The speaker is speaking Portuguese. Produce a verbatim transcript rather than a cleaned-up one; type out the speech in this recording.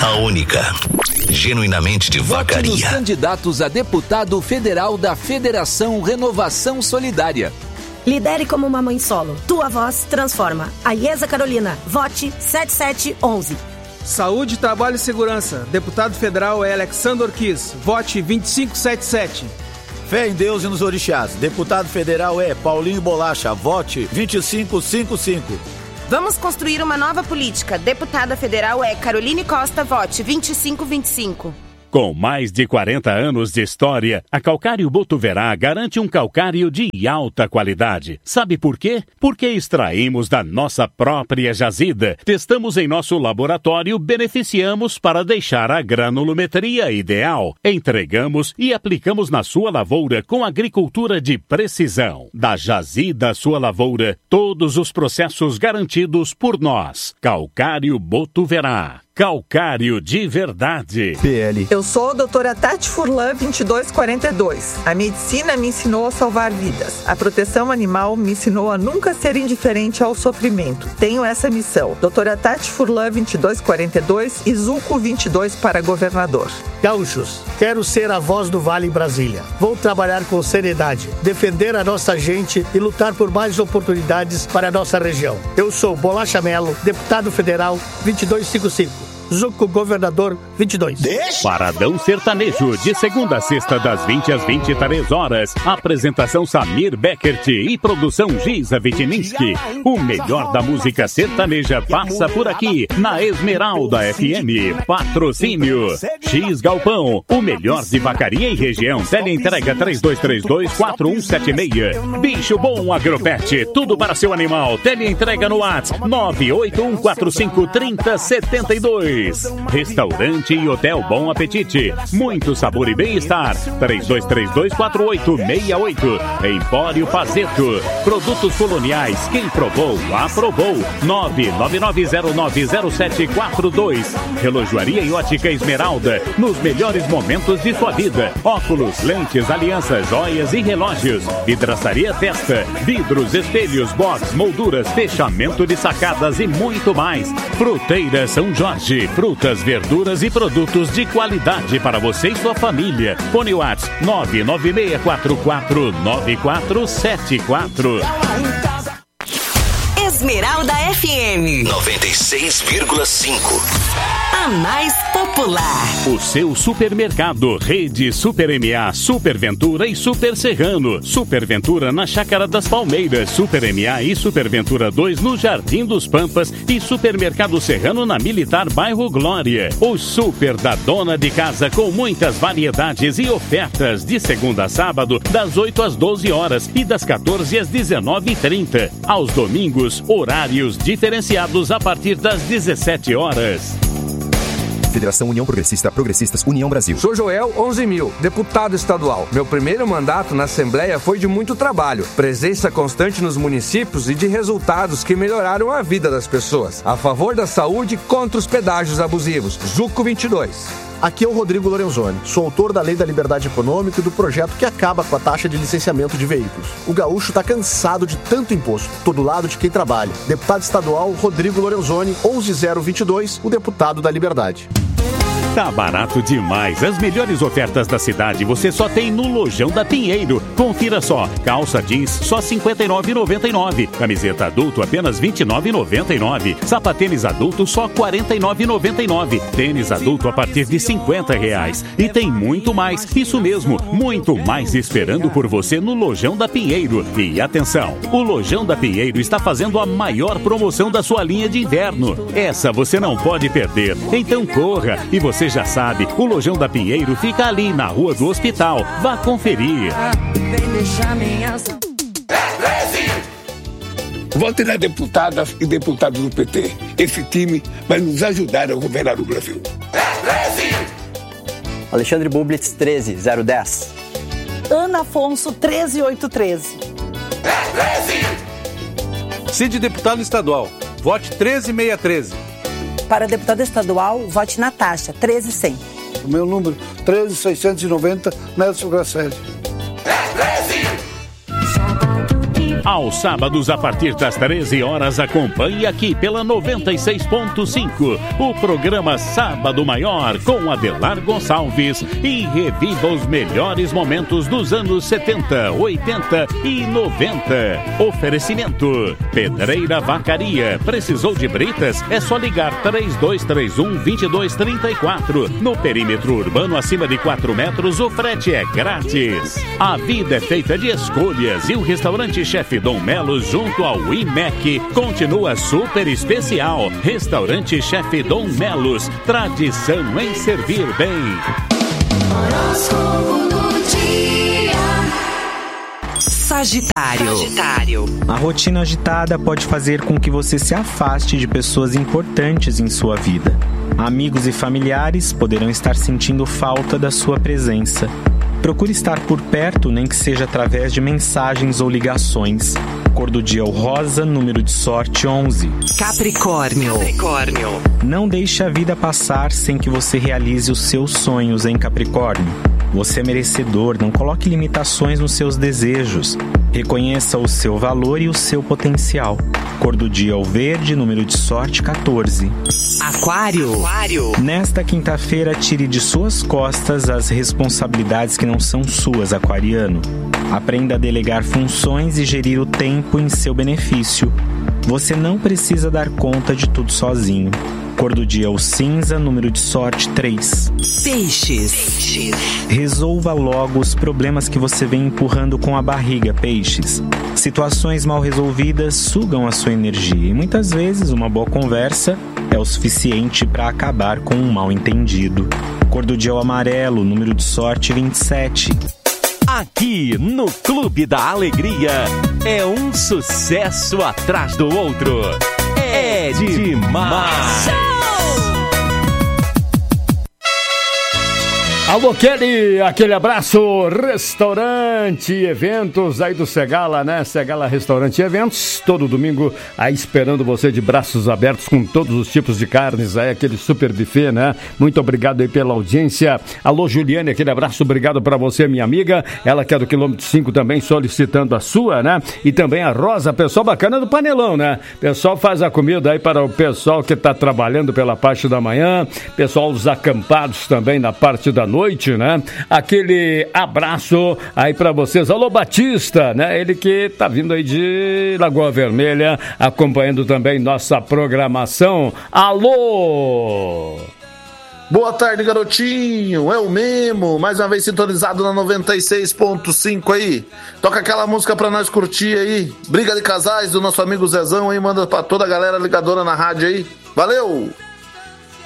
A única. Genuinamente de vacaria. Vote nos candidatos a deputado federal da Federação Renovação Solidária. Lidere como uma mãe solo. Tua voz transforma. A Iesa Carolina. Vote sete sete um um. Saúde, Trabalho e Segurança. Deputado federal é Alexandre Orquiz. Vote vinte e cinco setenta e sete. Fé em Deus e nos orixás. Deputado federal é Paulinho Bolacha. Vote vinte e cinco cinquenta e cinco. Vamos construir uma nova política. Deputada federal é Caroline Costa. Vote vinte e cinco vinte e cinco. Com mais de quarenta anos de história, a Calcário Botuverá garante um calcário de alta qualidade. Sabe por quê? Porque extraímos da nossa própria jazida, testamos em nosso laboratório, beneficiamos para deixar a granulometria ideal. Entregamos e aplicamos na sua lavoura com agricultura de precisão. Da jazida à sua lavoura, todos os processos garantidos por nós. Calcário Botuverá. Calcário de verdade. P L. Eu sou a doutora Tati Furlan, vinte e dois quarenta e dois. A medicina me ensinou a salvar vidas. A proteção animal me ensinou a nunca ser indiferente ao sofrimento. Tenho essa missão. doutora Tati Furlan, vinte e dois quarenta e dois e Zuco vinte e dois para governador. Gaúchos, quero ser a voz do Vale em Brasília. Vou trabalhar com seriedade, defender a nossa gente e lutar por mais oportunidades para a nossa região. Eu sou Bolacha Melo, deputado federal vinte e dois cinquenta e cinco. Zuco Governador vinte e dois. Paradão Sertanejo, de segunda a sexta, das vinte às vinte e três horas. Apresentação Samir Beckert e produção Giza Vitininski. O melhor da música sertaneja passa por aqui, na Esmeralda F M. Patrocínio X Galpão, o melhor de vacaria e região. Teleentrega três dois três dois, quatro um sete seis. Bicho Bom Agropet, tudo para seu animal. Teleentrega no WhatsApp nove oito um quatro cinco três zero sete dois. Restaurante e Hotel Bom Apetite. Muito sabor e bem-estar. três dois três dois, quatro oito seis oito. Empório Pazeto. Produtos coloniais. Quem provou, aprovou. nove nove nove zero nove zero sete quatro dois. Relojoaria e Ótica Esmeralda. Nos melhores momentos de sua vida. Óculos, lentes, alianças, joias e relógios. Vidraçaria Testa. Vidros, espelhos, box, molduras, fechamento de sacadas e muito mais. Fruteira São Jorge. Frutas, verduras e produtos de qualidade para você e sua família. Fone WhatsApp nove nove seis quatro quatro nove quatro sete quatro. Esmeralda F M noventa e seis vírgula cinco. A mais popular. O seu supermercado, Rede Super M A, Super Ventura e Super Serrano. Super Ventura na Chácara das Palmeiras, Super M A e Super Ventura dois no Jardim dos Pampas e Supermercado Serrano na Militar Bairro Glória. O Super da Dona de Casa com muitas variedades e ofertas de segunda a sábado das oito às doze horas e das quatorze às dezenove e trinta. Aos domingos, horários diferenciados a partir das dezessete horas. Federação União Progressista, Progressistas, União Brasil. Sou Joel onze mil, deputado estadual. Meu primeiro mandato na Assembleia foi de muito trabalho, presença constante nos municípios e de resultados que melhoraram a vida das pessoas. A favor da saúde contra os pedágios abusivos. Zuco vinte e dois. Aqui é o Rodrigo Lorenzoni. Sou autor da Lei da Liberdade Econômica e do projeto que acaba com a taxa de licenciamento de veículos. O gaúcho está cansado de tanto imposto. Tô do lado de quem trabalha. Deputado estadual Rodrigo Lorenzoni, onze zero vinte e dois, o deputado da Liberdade. Tá barato demais. As melhores ofertas da cidade você só tem no Lojão da Pinheiro. Confira só. Calça jeans só cinquenta e nove reais e noventa e nove centavos. Camiseta adulto apenas vinte e nove reais e noventa e nove centavos. Sapatênis adulto só quarenta e nove reais e noventa e nove centavos. Tênis adulto a partir de cinquenta reais. E tem muito mais. Isso mesmo, muito mais esperando por você no Lojão da Pinheiro. E atenção, o Lojão da Pinheiro está fazendo a maior promoção da sua linha de inverno. Essa você não pode perder. Então corra. E você já sabe, o Lojão da Pinheiro fica ali na Rua do Hospital. Vá conferir. Vote nas deputadas e deputados do P T. Esse time vai nos ajudar a governar o Brasil. Alexandre Bublitz, treze zero dez. Ana Afonso, treze oito um três. Cid Deputado Estadual, vote treze seis um três. Para deputado estadual, vote Natasha, treze cem. O meu número, treze seiscentos e noventa, Nelson Grasselli. Aos sábados, a partir das treze horas, acompanhe aqui pela noventa e seis ponto cinco o programa Sábado Maior com Adelar Gonçalves e reviva os melhores momentos dos anos setenta, oitenta e noventa. Oferecimento Pedreira Vacaria. Precisou de britas? É só ligar três dois três um, dois dois três quatro. No perímetro urbano acima de quatro metros, o frete é grátis. A vida é feita de escolhas e o restaurante Chefe Dom Melos, junto ao I M E C, continua super especial. Restaurante Chefe Dom Melos, tradição em servir bem. Horóscopo do dia. Sagitário. Sagitário. A rotina agitada pode fazer com que você se afaste de pessoas importantes em sua vida. Amigos e familiares poderão estar sentindo falta da sua presença. Procure estar por perto, nem que seja através de mensagens ou ligações. Cor do dia, o rosa, número de sorte onze. Capricórnio. Capricórnio. Não deixe a vida passar sem que você realize os seus sonhos, em Capricórnio. Você é merecedor, não coloque limitações nos seus desejos. Reconheça o seu valor e o seu potencial. Cor do dia, o verde, número de sorte quatorze. Aquário. Aquário. Nesta quinta-feira, tire de suas costas as responsabilidades que não são suas, aquariano. Aprenda a delegar funções e gerir o tempo em seu benefício. Você não precisa dar conta de tudo sozinho. Cor do dia, o cinza, número de sorte três. Peixes. Peixes. Resolva logo os problemas que você vem empurrando com a barriga, peixes. Situações mal resolvidas sugam a sua energia e muitas vezes uma boa conversa é o suficiente para acabar com um mal-entendido. Cor do dia, o amarelo, número de sorte vinte e sete. Aqui no Clube da Alegria é um sucesso atrás do outro. É demais! Alô, Kelly, aquele abraço, restaurante e eventos aí do Segala, né? Segala Restaurante e Eventos, todo domingo aí esperando você de braços abertos com todos os tipos de carnes, aí aquele super buffet, né? Muito obrigado aí pela audiência. Alô, Juliane, aquele abraço, obrigado pra você, minha amiga, ela que é do quilômetro cinco também, solicitando a sua, né? E também a Rosa, pessoal bacana do Panelão, né? Pessoal faz a comida aí para o pessoal que tá trabalhando pela parte da manhã, pessoal dos acampados também na parte da noite. Noite, né? Aquele abraço aí pra vocês. Alô, Batista, né? Ele que tá vindo aí de Lagoa Vermelha, acompanhando também nossa programação. Alô! Boa tarde, garotinho. É o Memo, mais uma vez sintonizado na noventa e seis ponto cinco aí. Toca aquela música pra nós curtir aí. Briga de Casais do nosso amigo Zezão aí, manda pra toda a galera ligadora na rádio aí. Valeu!